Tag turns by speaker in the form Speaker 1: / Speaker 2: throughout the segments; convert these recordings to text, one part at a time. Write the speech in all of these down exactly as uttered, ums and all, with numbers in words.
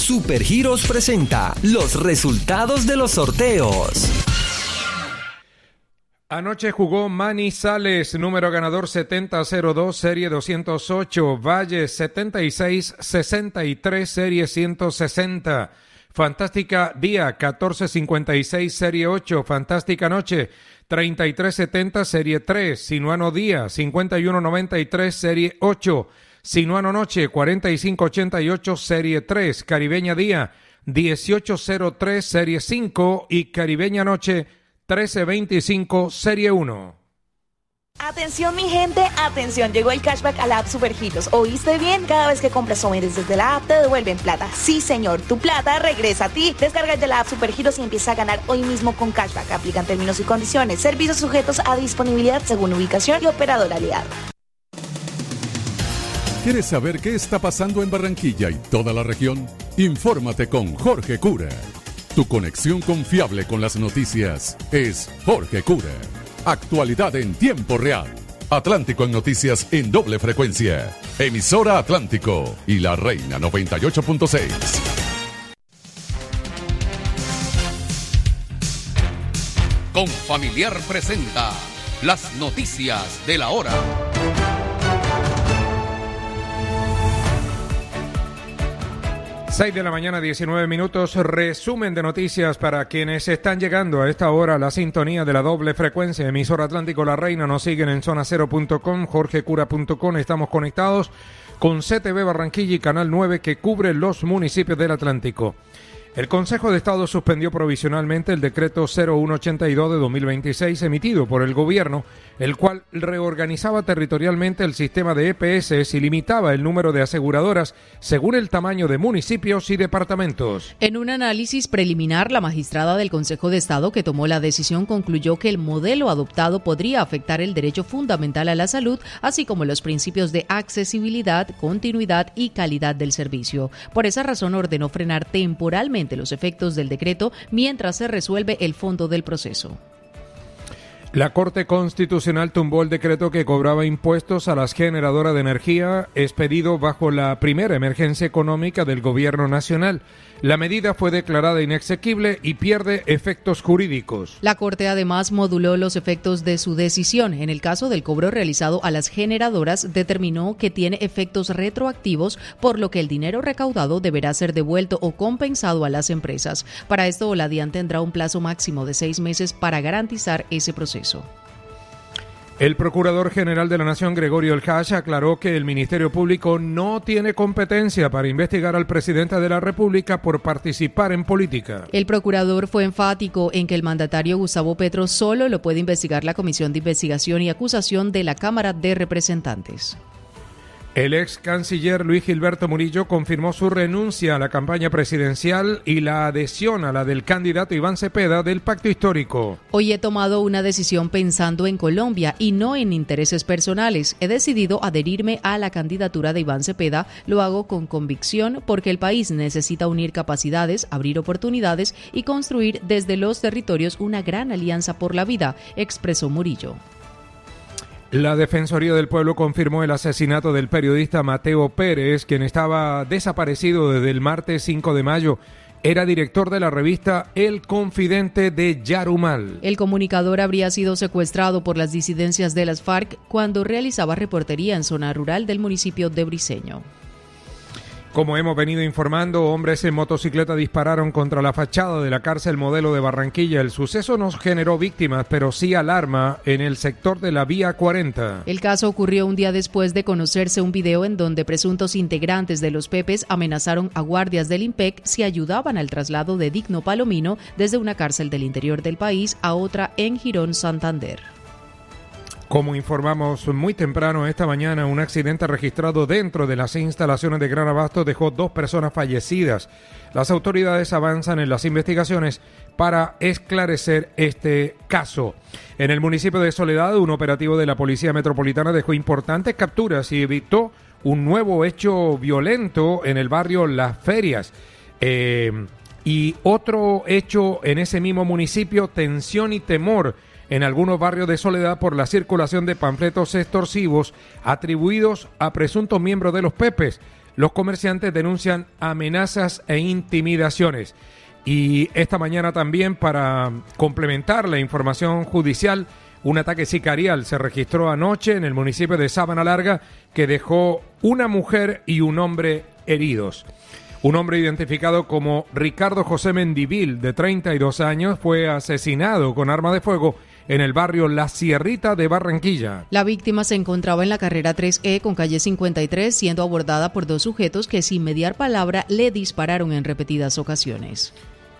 Speaker 1: Supergiros presenta los resultados de los sorteos.
Speaker 2: Anoche jugó Manizales, número ganador setenta cero dos, serie doscientos ocho, Valles setenta y seis sesenta y tres, serie ciento sesenta, Fantástica Día catorce cincuenta y seis, serie ocho, Fantástica Noche treinta y tres setenta, serie tres, Sinuano Día cincuenta y uno noventa y tres, serie ocho, Sinuano Noche cuarenta y cinco ochenta y ocho, serie tres, Caribeña Día dieciocho cero tres, serie cinco y Caribeña Noche trece veinticinco, serie uno.
Speaker 3: Atención mi gente, atención, llegó el cashback a la app Supergiros. ¿Oíste bien? Cada vez que compras o vendes desde la app te devuelven plata. Sí señor, tu plata regresa a ti. Descarga ya la app Supergiros y empieza a ganar hoy mismo con cashback. Aplican términos y condiciones. Servicios sujetos a disponibilidad según ubicación y operador aliado.
Speaker 4: ¿Quieres saber qué está pasando en Barranquilla y toda la región? Infórmate con Jorge Cura. Tu conexión confiable con las noticias es Jorge Cura. Actualidad en tiempo real. Atlántico en noticias en doble frecuencia. Emisora Atlántico y La Reina noventa y ocho punto seis.
Speaker 5: Confamiliar presenta las noticias de la hora.
Speaker 2: seis de la mañana, diecinueve minutos, resumen de noticias para quienes están llegando a esta hora a la sintonía de la doble frecuencia, emisora Atlántico La Reina, nos siguen en zona cero punto com, jorge cura punto com, estamos conectados con C T V Barranquilla y Canal nueve que cubre los municipios del Atlántico. El Consejo de Estado suspendió provisionalmente el decreto cero uno ochenta y dos de dos mil veintiséis emitido por el gobierno, el cual reorganizaba territorialmente el sistema de E P S y limitaba el número de aseguradoras según el tamaño de municipios y departamentos.
Speaker 6: En un análisis preliminar, la magistrada del Consejo de Estado que tomó la decisión concluyó que el modelo adoptado podría afectar el derecho fundamental a la salud, así como los principios de accesibilidad, continuidad y calidad del servicio. Por esa razón ordenó frenar temporalmente los efectos del decreto mientras se resuelve el fondo del proceso.
Speaker 2: La Corte Constitucional tumbó el decreto que cobraba impuestos a las generadoras de energía expedido bajo la primera emergencia económica del Gobierno Nacional. La medida fue declarada inexequible y pierde efectos jurídicos.
Speaker 6: La Corte además moduló los efectos de su decisión. En el caso del cobro realizado a las generadoras, determinó que tiene efectos retroactivos, por lo que el dinero recaudado deberá ser devuelto o compensado a las empresas. Para esto, la DIAN tendrá un plazo máximo de seis meses para garantizar ese proceso.
Speaker 2: El Procurador General de la Nación, Gregorio El Hach, aclaró que el Ministerio Público no tiene competencia para investigar al presidente de la República por participar en política.
Speaker 6: El procurador fue enfático en que el mandatario Gustavo Petro solo lo puede investigar la Comisión de Investigación y Acusación de la Cámara de Representantes.
Speaker 2: El ex canciller Luis Gilberto Murillo confirmó su renuncia a la campaña presidencial y la adhesión a la del candidato Iván Cepeda del Pacto Histórico.
Speaker 6: Hoy he tomado una decisión pensando en Colombia y no en intereses personales. He decidido adherirme a la candidatura de Iván Cepeda. Lo hago con convicción porque el país necesita unir capacidades, abrir oportunidades y construir desde los territorios una gran alianza por la vida, expresó Murillo.
Speaker 2: La Defensoría del Pueblo confirmó el asesinato del periodista Mateo Pérez, quien estaba desaparecido desde el martes cinco de mayo. Era director de la revista El Confidente de Yarumal.
Speaker 6: El comunicador habría sido secuestrado por las disidencias de las FARC cuando realizaba reportería en zona rural del municipio de Briceño.
Speaker 2: Como hemos venido informando, hombres en motocicleta dispararon contra la fachada de la cárcel Modelo de Barranquilla. El suceso no generó víctimas, pero sí alarma en el sector de la Vía cuarenta.
Speaker 6: El caso ocurrió un día después de conocerse un video en donde presuntos integrantes de los Pepes amenazaron a guardias del IMPEC si ayudaban al traslado de Digno Palomino desde una cárcel del interior del país a otra en Girón, Santander.
Speaker 2: Como informamos muy temprano esta mañana, un accidente registrado dentro de las instalaciones de Gran Abasto dejó dos personas fallecidas. Las autoridades avanzan en las investigaciones para esclarecer este caso. En el municipio de Soledad, un operativo de la Policía Metropolitana dejó importantes capturas y evitó un nuevo hecho violento en el barrio Las Ferias. Eh, y otro hecho en ese mismo municipio, tensión y temor en algunos barrios de Soledad por la circulación de panfletos extorsivos atribuidos a presuntos miembros de los Pepes. los comerciantes denuncian amenazas e intimidaciones. Y esta mañana también, para complementar la información judicial, un ataque sicarial se registró anoche en el municipio de Sabana Larga que dejó una mujer y un hombre heridos. Un hombre identificado como Ricardo José Mendivil, de treinta y dos años, fue asesinado con arma de fuego en el barrio La Sierrita de Barranquilla.
Speaker 6: La víctima se encontraba en la carrera tres E con calle cincuenta y tres, siendo abordada por dos sujetos que sin mediar palabra le dispararon en repetidas ocasiones.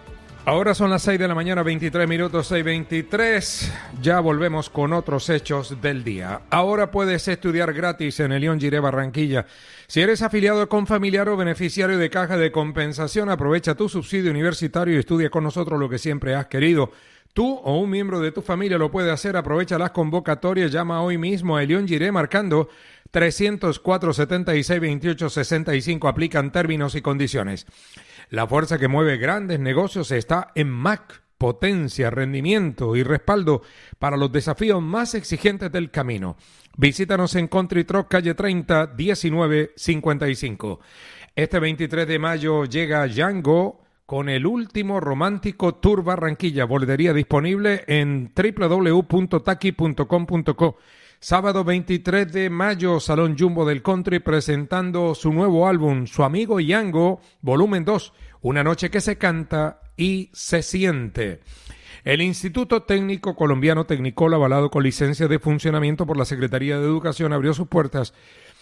Speaker 2: Ahora son las seis de la mañana, veintitrés minutos, seis veintitrés. Ya volvemos con otros hechos del día. Ahora puedes estudiar gratis en el León Giré Barranquilla. Si eres afiliado con familiar o beneficiario de Caja de Compensación, aprovecha tu subsidio universitario y estudia con nosotros lo que siempre has querido. Tú o un miembro de tu familia lo puede hacer. Aprovecha las convocatorias. Llama hoy mismo a León Giré marcando trescientos cuatro, setenta y seis, veintiocho, sesenta y cinco. Aplican términos y condiciones. La fuerza que mueve grandes negocios está en M A C. Potencia, rendimiento y respaldo para los desafíos más exigentes del camino. Visítanos en Country Truck, calle treinta, diecinueve cincuenta y cinco. Este veintitrés de mayo llega Django con el último romántico Tour Barranquilla. Boletería disponible en doble u doble u doble u punto taki punto com punto co. Sábado veintitrés de mayo, Salón Jumbo del Country presentando su nuevo álbum, Su Amigo Django, volumen dos, una noche que se canta y se siente. El Instituto Técnico Colombiano Tecnicola, avalado con licencia de funcionamiento por la Secretaría de Educación, abrió sus puertas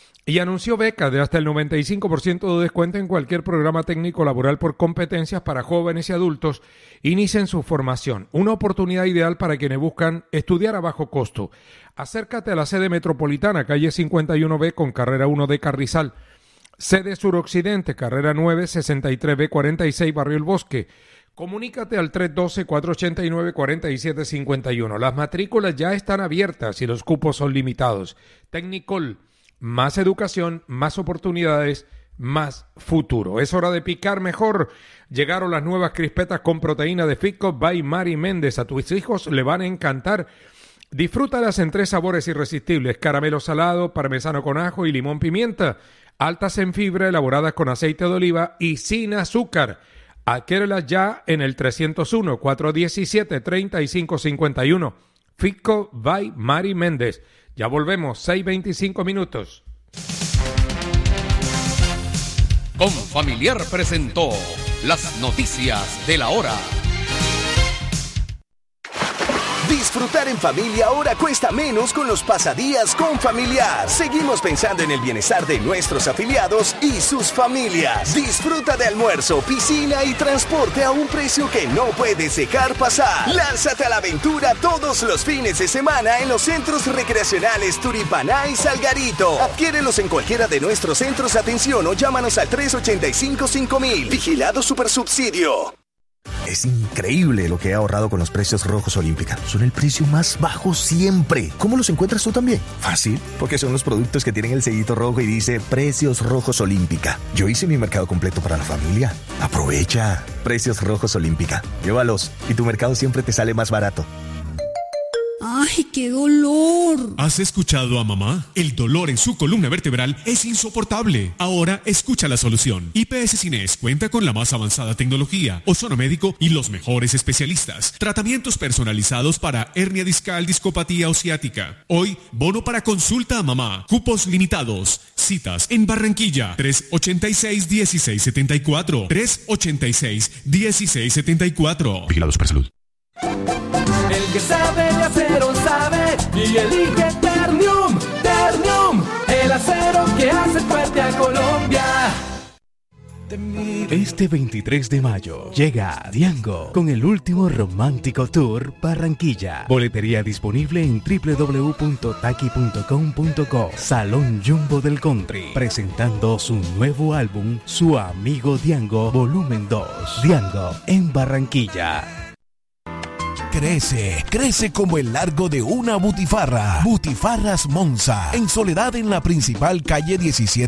Speaker 2: y anunció becas de hasta el noventa y cinco por ciento de descuento en cualquier programa técnico laboral por competencias para jóvenes y adultos. Inicien su formación. Una oportunidad ideal para quienes buscan estudiar a bajo costo. Acércate a la sede metropolitana, calle cincuenta y uno B con carrera uno de Carrizal. Sede suroccidente, carrera nueve, sesenta y tres B cuarenta y seis, Barrio El Bosque. Comunícate al tres uno dos, cuatro ocho nueve, cuatro siete cinco uno. Las matrículas ya están abiertas y los cupos son limitados. Tecnicol. Más educación, más oportunidades, más futuro. Es hora de picar mejor. Llegaron las nuevas crispetas con proteína de Fitco by Mari Méndez. A tus hijos le van a encantar. Disfrútalas en tres sabores irresistibles: caramelo salado, parmesano con ajo y limón pimienta. Altas en fibra, elaboradas con aceite de oliva y sin azúcar. Adquiérelas ya en el trescientos uno, cuatro diecisiete, treinta y cinco cincuenta y uno. Fitco by Mari Méndez. Ya volvemos, seis veinticinco minutos.
Speaker 5: Confamiliar presentó las noticias de la hora.
Speaker 7: Disfrutar en familia ahora cuesta menos con los pasadías con Familiar. Seguimos pensando en el bienestar de nuestros afiliados y sus familias. Disfruta de almuerzo, piscina y transporte a un precio que no puedes dejar pasar. Lánzate a la aventura todos los fines de semana en los centros recreacionales Turipaná y Salgarito. Adquiérelos en cualquiera de nuestros centros de atención o llámanos al tres ocho cinco, cinco mil. Vigilado Supersubsidio.
Speaker 8: Es increíble lo que he ahorrado con los precios rojos Olímpica. Son el precio más bajo siempre. ¿Cómo los encuentras tú también? Fácil, porque son los productos que tienen el sellito rojo y dice Precios Rojos Olímpica. Yo hice mi mercado completo para la familia. Aprovecha. Precios Rojos Olímpica. Llévalos y tu mercado siempre te sale más barato.
Speaker 9: ¡Ay, qué dolor!
Speaker 10: ¿Has escuchado a mamá? El dolor en su columna vertebral es insoportable. Ahora escucha la solución. I P S Cines cuenta con la más avanzada tecnología, ozonomédico y los mejores especialistas. Tratamientos personalizados para hernia discal, discopatía o ciática. Hoy, bono para consulta a mamá. Cupos limitados. Citas en Barranquilla. tres ocho seis, uno seis siete cuatro. tres ocho seis, uno seis siete cuatro.
Speaker 11: Vigilados por salud.
Speaker 12: El que sabe de acero sabe y elige Ternium, Ternium, el acero que hace fuerte a Colombia.
Speaker 13: Este veintitrés de mayo llega Django con el último romántico tour Barranquilla. Boletería disponible en doble u doble u doble u punto taki punto com punto co. Salón Jumbo del Country presentando su nuevo álbum Su Amigo Django volumen dos. Django en Barranquilla.
Speaker 14: Crece, crece como el largo de una butifarra. Butifarras Monza, en Soledad en la principal calle diecisiete.